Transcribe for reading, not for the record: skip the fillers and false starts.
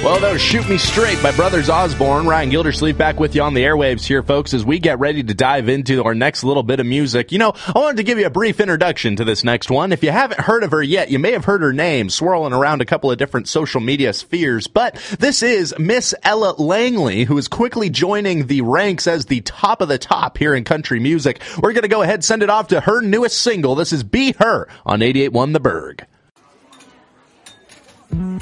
Well, that was Shoot Me Straight by Brothers Osborne. Ryan Gildersleeve back with you on the airwaves here, folks, as we get ready to dive into our next little bit of music. You know, I wanted to give you a brief introduction to this next one. If you haven't heard of her yet, you may have heard her name swirling around a couple of different social media spheres, but this is Miss Ella Langley, who is quickly joining the ranks as the top of the top here in country music. We're going to go ahead and send it off to her newest single. This is Be Her on 88.1 The Berg.